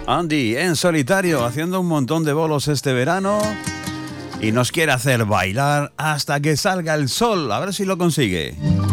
Andy en solitario, haciendo un montón de bolos este verano y nos quiere hacer bailar hasta que salga el sol. A ver si lo consigue.